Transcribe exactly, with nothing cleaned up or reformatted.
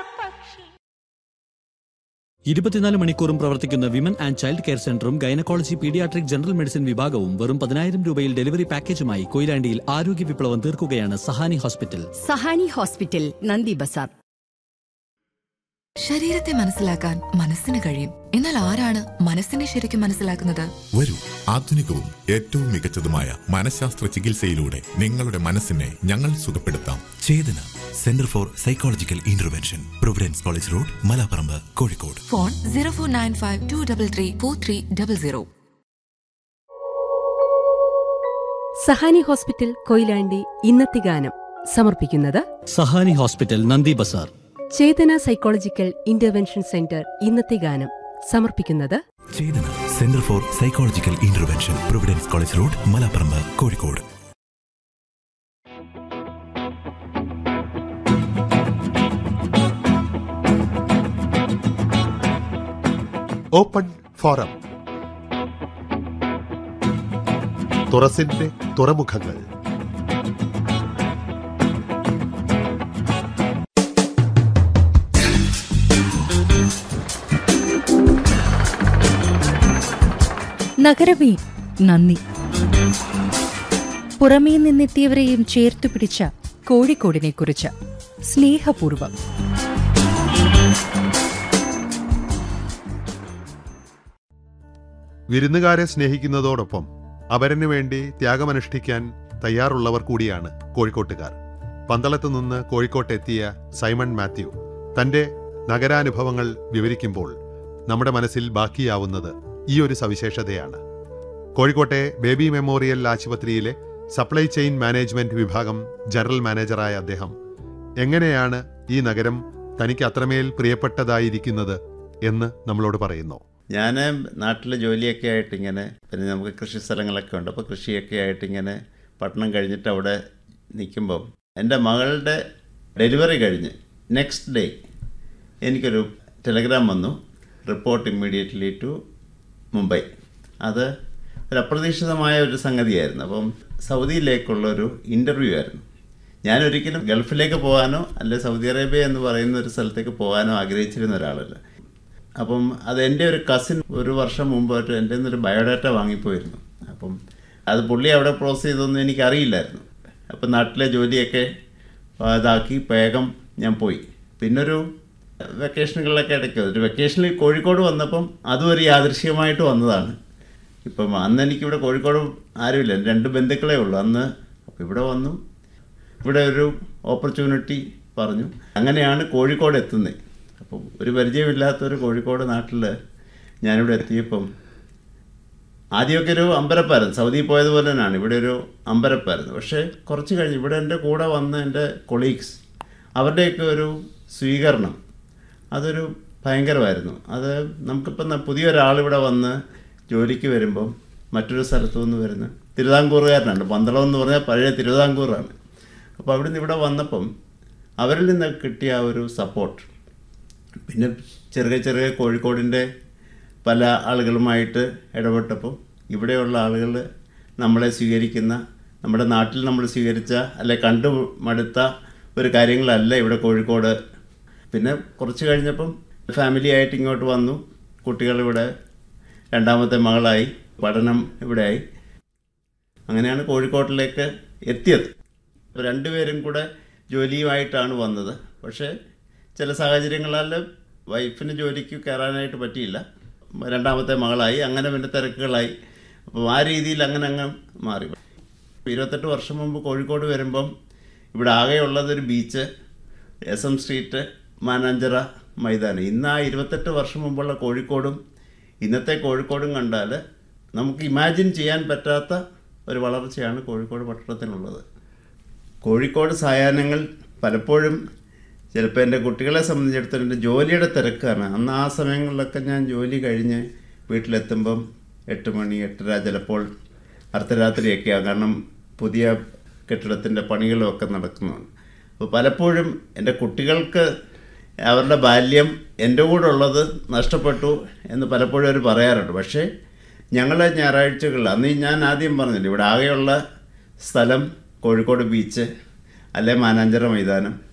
ഇരുപത്തിനാല് മണിക്കൂറും പ്രവർത്തിക്കുന്ന വിമൻ ആൻഡ് ചൈൽഡ് കെയർ സെന്ററും ഗൈനക്കോളജി പീഡിയാട്രിക് ജനറൽ മെഡിസിൻ വിഭാഗവും വെറും പതിനായിരം രൂപയിൽ ഡെലിവറി പാക്കേജുമായി കൊയിലാണ്ടിയിൽ ആരോഗ്യ വിപ്ലവം തീർക്കുകയാണ് സഹാനി ഹോസ്പിറ്റൽ. സഹാനി ഹോസ്പിറ്റൽ, നന്ദി ബസാർ. ശരീരത്തെ മനസ്സിലാക്കാൻ മനസ്സിന് കഴിയും. എന്നാൽ ആരാണ് മനസ്സിനെ ശരിക്കും മനസ്സിലാക്കുന്നത്? വരൂ, ആധുനികവും ഏറ്റവും മികച്ചതുമായ മനഃശാസ്ത്ര ചികിത്സയിലൂടെ നിങ്ങളുടെ മനസ്സിനെ ഞങ്ങൾ സുഖപ്പെടുത്താം. ചേതന centre for psychological intervention, Providence college road, Malaparamba, Kozhikode. Phone zero four nine five to double three four three double zero. Sahani hospital Koyilandy ഇന്നത്തെ ഗാനം സമർപ്പിക്കുന്നത് സഹാനി ഹോസ്പിറ്റൽ, നന്ദി ബസാർ. ചേതന സൈക്കോളജിക്കൽ ഇന്റർവെൻഷൻ സെന്റർ ഇന്നത്തെ ഗാനം സമർപ്പിക്കുന്നത് ചേതന centre for psychological intervention, Providence college road, Malaparamba, Kozhikode. Open forum. തുറസിന്റെ തുറമുഖങ്ങൾ. നഗരമേ നന്ദി. പുറമേ നിന്നെത്തിയവരെയും ചേർത്തു പിടിച്ച കോഴിക്കോടിനെ കുറിച്ച് സ്നേഹപൂർവം. വിരുന്നുകാരെ സ്നേഹിക്കുന്നതോടൊപ്പം അവരനു വേണ്ടി ത്യാഗമനുഷ്ഠിക്കാൻ തയ്യാറുള്ളവർ കൂടിയാണ് കോഴിക്കോട്ടുകാർ. പന്തളത്തു നിന്ന് കോഴിക്കോട്ടെത്തിയ സൈമൺ മാത്യു തന്റെ നഗരാനുഭവങ്ങൾ വിവരിക്കുമ്പോൾ നമ്മുടെ മനസ്സിൽ ബാക്കിയാവുന്നത് ഈ ഒരു സവിശേഷതയാണ്. കോഴിക്കോട്ടെ ബേബി മെമ്മോറിയൽ ആശുപത്രിയിലെ സപ്ലൈ ചെയിൻ മാനേജ്മെന്റ് വിഭാഗം ജനറൽ മാനേജറായ അദ്ദേഹം എങ്ങനെയാണ് ഈ നഗരം തനിക്ക് അത്രമേൽ പ്രിയപ്പെട്ടതായിരിക്കുന്നത് എന്ന് നമ്മളോട് പറയുന്നു. ഞാൻ നാട്ടിൽ ജോലിയൊക്കെ ആയിട്ടിങ്ങനെ, പിന്നെ നമുക്ക് കൃഷി സ്ഥലങ്ങളൊക്കെ ഉണ്ട്. അപ്പോൾ കൃഷിയൊക്കെ ആയിട്ടിങ്ങനെ പട്ടണം കഴിഞ്ഞിട്ട് അവിടെ നിൽക്കുമ്പം എൻ്റെ മകളുടെ ഡെലിവറി കഴിഞ്ഞ് നെക്സ്റ്റ് ഡേ എനിക്കൊരു ടെലഗ്രാം വന്നു, റിപ്പോർട്ട് ഇമ്മീഡിയറ്റ്ലി ടു മുംബൈ. അത് ഒരു അപ്രതീക്ഷിതമായ ഒരു സംഗതിയായിരുന്നു. അപ്പം സൗദിയിലേക്കുള്ളൊരു ഇൻ്റർവ്യൂ ആയിരുന്നു. ഞാനൊരിക്കലും ഗൾഫിലേക്ക് പോകാനോ അല്ലെ സൗദി അറേബ്യ എന്ന് പറയുന്ന ഒരു സ്ഥലത്തേക്ക് പോകാനോ ആഗ്രഹിച്ചിരുന്ന ഒരാളല്ല. അപ്പം അത് എൻ്റെ ഒരു കസിൻ ഒരു വർഷം മുമ്പായിട്ട് എൻ്റെ നിന്നൊരു ബയോഡാറ്റ വാങ്ങിപ്പോയിരുന്നു. അപ്പം അത് പുള്ളി അവിടെ പ്രോസസ് ചെയ്തൊന്നും എനിക്കറിയില്ലായിരുന്നു. അപ്പം നാട്ടിലെ ജോലിയൊക്കെ ഇതാക്കി വേഗം ഞാൻ പോയി. പിന്നൊരു വെക്കേഷനുകളിലൊക്കെ ഇടയ്ക്ക് ഒരു വെക്കേഷനിൽ കോഴിക്കോട് വന്നപ്പം അതും ഒരു യാദൃശ്യമായിട്ട് വന്നതാണ്. ഇപ്പം അന്ന് എനിക്കിവിടെ കോഴിക്കോട് ആരുമില്ല, രണ്ട് ബന്ധുക്കളേ ഉള്ളൂ അന്ന്. അപ്പം ഇവിടെ വന്നു, ഇവിടെ ഒരു ഓപ്പർച്യൂണിറ്റി പറഞ്ഞു. അങ്ങനെയാണ് കോഴിക്കോട് എത്തുന്നത്. അപ്പം ഒരു പരിചയമില്ലാത്തൊരു കോഴിക്കോട് നാട്ടിൽ ഞാനിവിടെ എത്തിയപ്പം ആദ്യമൊക്കെ ഒരു അമ്പരപ്പായിരുന്നു. സൗദിയിൽ പോയതുപോലെ തന്നെയാണ് ഇവിടെ ഒരു അമ്പരപ്പായിരുന്നു. പക്ഷേ കുറച്ച് കഴിഞ്ഞ് ഇവിടെ എൻ്റെ കൂടെ വന്ന എൻ്റെ കൊളീഗ്സ്, അവരുടെയൊക്കെ ഒരു സ്വീകരണം അതൊരു ഭയങ്കരമായിരുന്നു. അത് നമുക്കിപ്പം പുതിയൊരാളിവിടെ വന്ന് ജോലിക്ക് വരുമ്പം മറ്റൊരു സ്ഥലത്തു നിന്ന് വരുന്ന തിരുവിതാംകൂറുകാരനാണ്. പന്തളം എന്ന് പറഞ്ഞാൽ പഴയ തിരുവിതാംകൂറാണ്. അപ്പോൾ അവിടെ നിന്ന് ഇവിടെ വന്നപ്പം അവരിൽ നിന്ന് കിട്ടിയ ആ ഒരു സപ്പോർട്ട്, പിന്നെ ചെറിയ ചെറിയ കോഴിക്കോടിൻ്റെ പല ആളുകളുമായിട്ട് ഇടപെട്ടപ്പോൾ ഇവിടെയുള്ള ആളുകൾ നമ്മളെ സ്വീകരിക്കുന്ന, നമ്മുടെ നാട്ടിൽ നമ്മൾ സ്വീകരിച്ച അല്ലെ കണ്ടു മടുത്ത ഒരു കാര്യങ്ങളല്ല ഇവിടെ കോഴിക്കോട്. പിന്നെ കുറച്ച് കഴിഞ്ഞപ്പം ഫാമിലി ആയിട്ട് ഇങ്ങോട്ട് വന്നു. കുട്ടികളിവിടെ രണ്ടാമത്തെ മകളായി, പഠനം ഇവിടെയായി. അങ്ങനെയാണ് കോഴിക്കോട്ടിലേക്ക് എത്തിയത്. രണ്ടുപേരും കൂടെ ജോലിയുമായിട്ടാണ് വന്നത്. പക്ഷേ ചില സാഹചര്യങ്ങളാൽ വൈഫിന് ജോലിക്ക് കയറാനായിട്ട് പറ്റിയില്ല. രണ്ടാമത്തെ മകളായി, അങ്ങനെ പിന്നെ തിരക്കുകളായി. അപ്പോൾ ആ രീതിയിൽ അങ്ങനെ അങ്ങ് മാറി. ഇരുപത്തെട്ട് വർഷം മുമ്പ് കോഴിക്കോട് വരുമ്പം ഇവിടെ ആകെയുള്ളതൊരു beach, S M street, Mananchira മൈതാനം. ഇന്ന് ആ ഇരുപത്തെട്ട് വർഷം മുമ്പുള്ള കോഴിക്കോടും ഇന്നത്തെ കോഴിക്കോടും കണ്ടാൽ നമുക്ക് ഇമാജിൻ ചെയ്യാൻ പറ്റാത്ത ഒരു വളർച്ചയാണ് കോഴിക്കോട് പട്ടണത്തിനുള്ളത്. കോഴിക്കോട് സായാഹ്നങ്ങൾ പലപ്പോഴും ചിലപ്പോൾ എൻ്റെ കുട്ടികളെ സംബന്ധിച്ചിടത്തോളം എൻ്റെ ജോലിയുടെ തിരക്കാണ്. അന്ന് ആ സമയങ്ങളിലൊക്കെ ഞാൻ ജോലി കഴിഞ്ഞ് വീട്ടിലെത്തുമ്പം എട്ട് മണി എട്ടര, ചിലപ്പോൾ അർദ്ധരാത്രിയൊക്കെയാണ്. കാരണം പുതിയ കെട്ടിടത്തിൻ്റെ പണികളുമൊക്കെ നടക്കുന്നതാണ്. അപ്പോൾ പലപ്പോഴും എൻ്റെ കുട്ടികൾക്ക് അവരുടെ ബാല്യം എൻ്റെ കൂടെ ഉള്ളത് നഷ്ടപ്പെട്ടു എന്ന് പലപ്പോഴും അവർ പറയാറുണ്ട്. പക്ഷേ ഞങ്ങളെ ഞായറാഴ്ചകളിൽ, അന്ന് ഞാൻ ആദ്യം പറഞ്ഞില്ല, ഇവിടെ ആകെയുള്ള സ്ഥലം കോഴിക്കോട് ബീച്ച്, അല്ലെ മാനാഞ്ചിറ മൈതാനം,